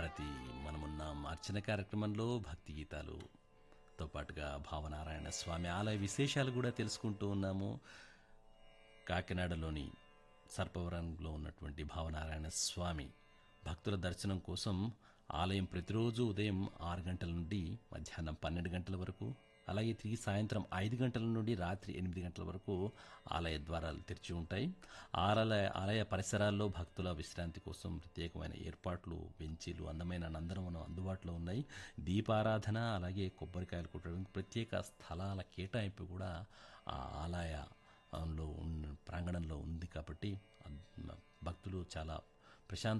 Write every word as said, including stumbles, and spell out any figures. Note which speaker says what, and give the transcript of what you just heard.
Speaker 1: భారతి మనమున్న మార్చిన కార్యక్రమంలో భక్తి గీతాలుతో పాటుగా భావనారాయణ స్వామి ఆలయ విశేషాలు కూడా తెలుసుకుంటూ ఉన్నాము. కాకినాడలోని సర్పవరంలో ఉన్నటువంటి భావనారాయణ స్వామి భక్తుల దర్శనం కోసం ఆలయం ప్రతిరోజు ఉదయం ఆరు గంటల నుండి మధ్యాహ్నం పన్నెండు గంటల వరకు, అలాగే తిరిగి సాయంత్రం ఐదు గంటల నుండి రాత్రి ఎనిమిది గంటల వరకు ఆలయ ద్వారాలు తెరిచి ఉంటాయి. ఆలయ ఆలయ పరిసరాల్లో భక్తుల విశ్రాంతి కోసం ప్రత్యేకమైన ఏర్పాట్లు, బెంచీలు, అందమైన నందనవనం అందుబాటులో ఉన్నాయి. దీపారాధన అలాగే కొబ్బరికాయలు కొట్టడానికి ప్రత్యేక స్థలాల కేటాయింపు కూడా ఆ ఆలయంలో ఉన్న ప్రాంగణంలో ఉంది. కాబట్టి భక్తులు చాలా ప్రశాంత